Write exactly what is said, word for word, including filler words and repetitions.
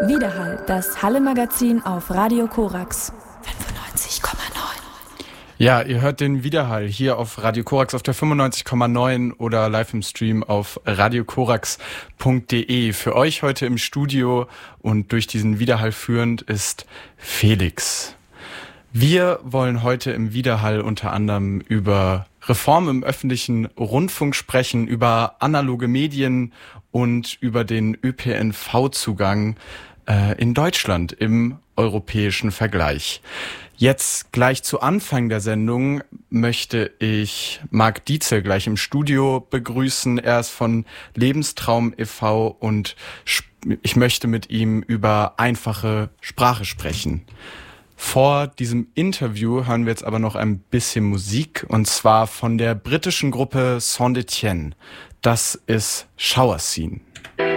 Widerhall, das Halle-Magazin auf Radio Korax fünfundneunzig Komma neun. Ja, ihr hört den Widerhall hier auf Radio Korax auf der fünfundneunzig Komma neun oder live im Stream auf radiokorax punkt de. Für euch heute im Studio und durch diesen Widerhall führend ist Felix. Wir wollen heute im Widerhall unter anderem über Reform im öffentlichen Rundfunk sprechen, über analoge Medien und über den Ö P N V-Zugang äh, in Deutschland im europäischen Vergleich. Jetzt gleich zu Anfang der Sendung möchte ich Marc Dietzel gleich im Studio begrüßen. Er ist von Lebenstraum e V und ich möchte mit ihm über einfache Sprache sprechen. Vor diesem Interview hören wir jetzt aber noch ein bisschen Musik, und zwar von der britischen Gruppe Saint-Etienne. Das ist Shower Scene.